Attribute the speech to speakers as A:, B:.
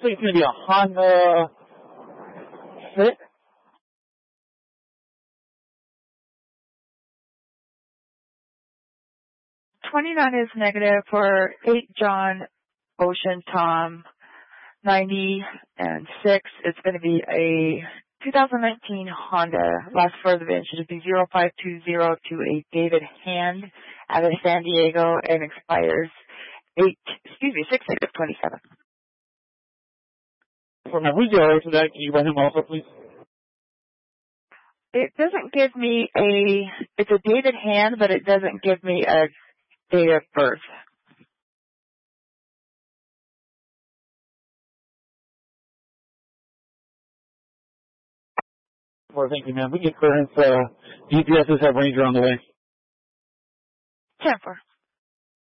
A: think it's going to be a Honda Fit.
B: $29 is negative for 8 John Ocean Tom 90 and 6. It's going to be a 2019 Honda. Last four of the VIN should be 0520 to a David Hand out of San Diego and expires 6/27.
A: Who's the owner for that? Can you run him also, please?
B: It doesn't give me it's a David Hand, but it doesn't give me a date of birth.
A: Well, thank you, ma'am. We get clearance. DPSs have Ranger on the way.
B: 10-4.